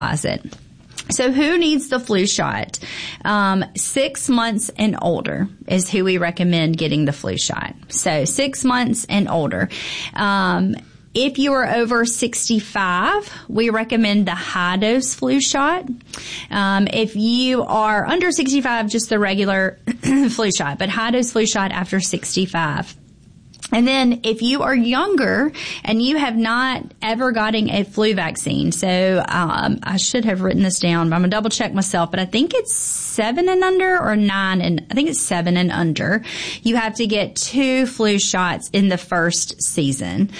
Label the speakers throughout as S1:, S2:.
S1: it. So who needs the flu shot? 6 months and older is who we recommend getting the flu shot. So 6 months and older. If you are over 65, we recommend the high dose flu shot. If you are under 65, just the regular flu shot, but high dose flu shot after 65. And then if you are younger and you have not ever gotten a flu vaccine, so I should have written this down, but I'm going to double check myself, but I think it's 7 and under or 9 and I think it's 7 and under. You have to get 2 flu shots in the first season.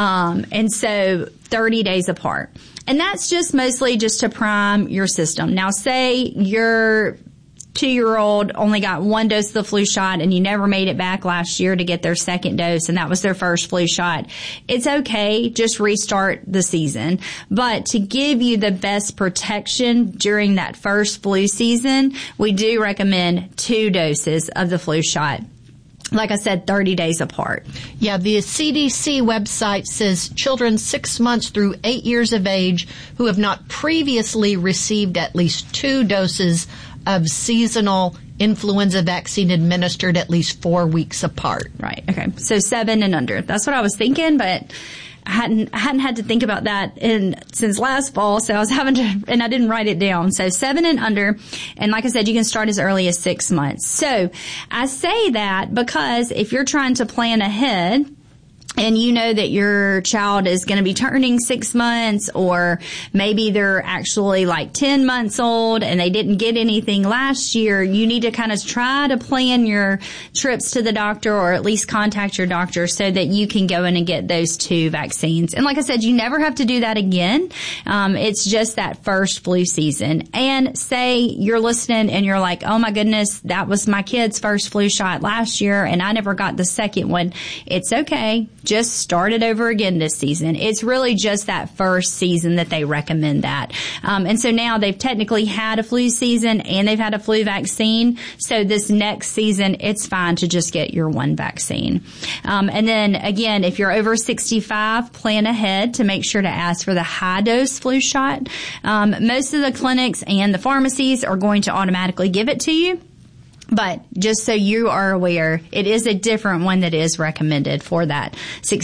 S1: And so 30 days apart. And that's just mostly just to prime your system. Now say your 2-year-old only got 1 dose of the flu shot and you never made it back last year to get their second dose and that was their first flu shot. It's okay. Just restart the season. But to give you the best protection during that first flu season, we do recommend 2 doses of the flu shot. Like I said, 30 days apart.
S2: Yeah, the CDC website says children 6 months through 8 years of age who have not previously received at least 2 doses of seasonal influenza vaccine administered at least 4 weeks apart.
S1: Right. Okay. So 7 and under. That's what I was thinking, but I hadn't had to think about that since last fall. So I was having to, and I didn't write it down. So 7 and under. And like I said, you can start as early as 6 months. So I say that because if you're trying to plan ahead, and you know that your child is going to be turning 6 months, or maybe they're actually like 10 months old and they didn't get anything last year, you need to kind of try to plan your trips to the doctor, or at least contact your doctor so that you can go in and get those 2 vaccines. And like I said, you never have to do that again. It's just that first flu season. And say you're listening and you're like, oh my goodness, that was my kid's first flu shot last year and I never got the second one. It's okay. Just start it over again this season. It's really just that first season that they recommend that. And so now they've technically had a flu season and they've had a flu vaccine. So this next season, it's fine to just get your 1 vaccine. And then again, if you're over 65, plan ahead to make sure to ask for the high dose flu shot. Most of the clinics and the pharmacies are going to automatically give it to you. But just so you are aware, it is a different one that is recommended for that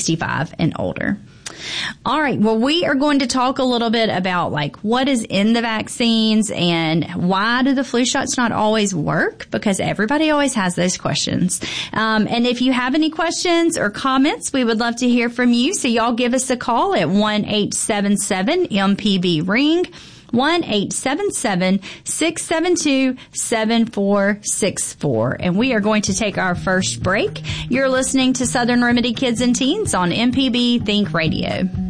S1: 65 and older. All right. Well, we are going to talk a little bit about like what is in the vaccines and why do the flu shots not always work? Because everybody always has those questions. And if you have any questions or comments, we would love to hear from you. So y'all give us a call at 1-877-MPB-RING. 1-877-672-7464. And we are going to take our first break. You're listening to Southern Remedy Kids and Teens on MPB Think Radio.